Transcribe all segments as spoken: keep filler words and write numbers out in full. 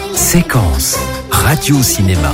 Séquence Radio-Cinéma.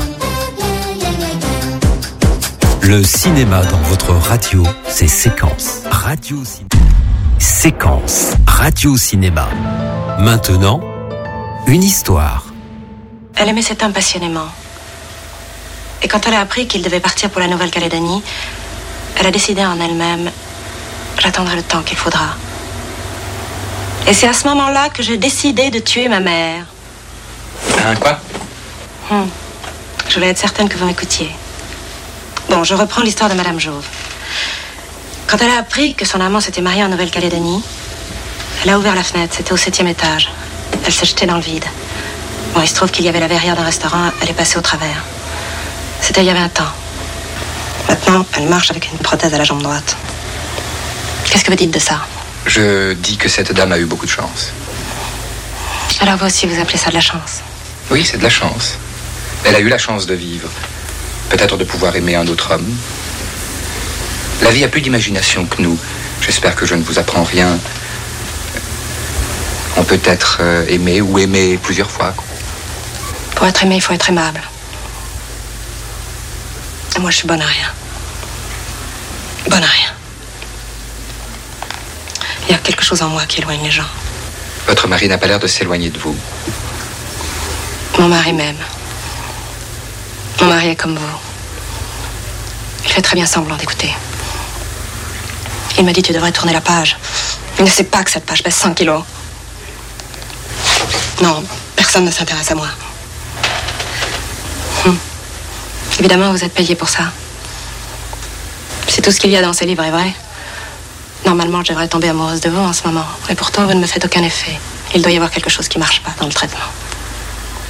Le cinéma dans votre radio, c'est Séquence Radio-Cinéma. Séquence Radio-Cinéma. Maintenant, une histoire. Elle aimait cet homme passionnément. Et quand elle a appris qu'il devait partir pour la Nouvelle-Calédonie, elle a décidé en elle-même, j'attendrai le temps qu'il faudra. Et c'est à ce moment-là que j'ai décidé de tuer ma mère. Hein, quoi? Hum. Je voulais être certaine que vous m'écoutiez. Bon, je reprends l'histoire de Madame Jauve. Quand elle a appris que son amant s'était marié en Nouvelle-Calédonie, elle a ouvert la fenêtre, c'était au septième étage. Elle s'est jetée dans le vide. Bon, il se trouve qu'il y avait la verrière d'un restaurant, elle est passée au travers. C'était il y a vingt ans. Maintenant, elle marche avec une prothèse à la jambe droite. Qu'est-ce que vous dites de ça? Je dis que cette dame a eu beaucoup de chance. Alors vous aussi, vous appelez ça de la chance? Oui, c'est de la chance. Elle a eu la chance de vivre. Peut-être de pouvoir aimer un autre homme. La vie a plus d'imagination que nous. J'espère que je ne vous apprends rien. On peut être euh, aimé ou aimé plusieurs fois. Pour être aimé, il faut être aimable. Et moi, je suis bonne à rien. Bonne à rien. Il y a quelque chose en moi qui éloigne les gens. Votre mari n'a pas l'air de s'éloigner de vous. Mon mari m'aime. Mon mari est comme vous. Il fait très bien semblant d'écouter. Il m'a dit, tu devrais tourner la page. Il ne sait pas que cette page pèse cent kilos. Non, personne ne s'intéresse à moi. Hum. Évidemment, vous êtes payé pour ça. Si tout ce qu'il y a dans ces livres est vrai, normalement, je devrais tomber amoureuse de vous en ce moment. Et pourtant, vous ne me faites aucun effet. Il doit y avoir quelque chose qui ne marche pas dans le traitement.